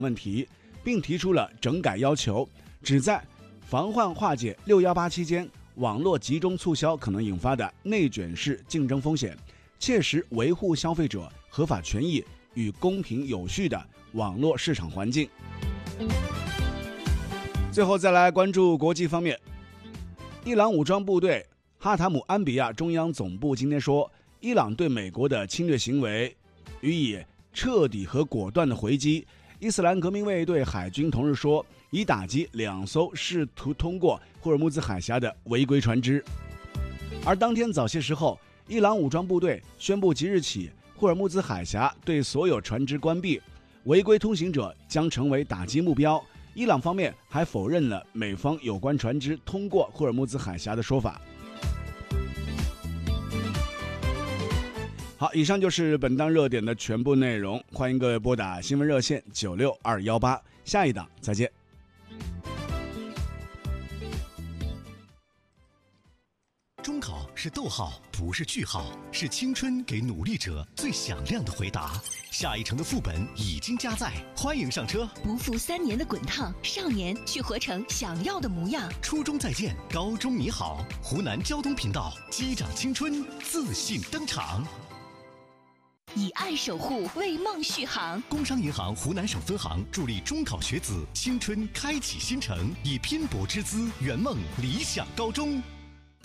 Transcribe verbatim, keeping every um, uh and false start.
问题，并提出了整改要求，旨在防患化解六一八期间网络集中促销可能引发的内卷式竞争风险，切实维护消费者合法权益与公平有序的网络市场环境。最后再来关注国际方面，伊朗武装部队哈塔姆安比亚中央总部今天说，伊朗对美国的侵略行为予以彻底和果断的回击。伊斯兰革命卫队海军同日说，已打击两艘试图通过霍尔木兹海峡的违规船只。而当天早些时候，伊朗武装部队宣布即日起霍尔木兹海峡对所有船只关闭，违规通行者将成为打击目标。伊朗方面还否认了美方有关船只通过霍尔木兹海峡的说法。好，以上就是本档热点的全部内容，欢迎各位拨打新闻热线九六二一八，下一档再见。 中考是逗号，不是句号，是青春给努力者最响亮的回答。下一城的副本已经加载，欢迎上车。 不负三年的滚烫，少年去活成想要的模样。 初中再见，高中你好。湖南交通频道，击掌青春，自信登场。 以爱守护，为梦续航。 工商银行湖南省分行助力中考学子青春开启新程，以拼搏之姿圆梦理想高中。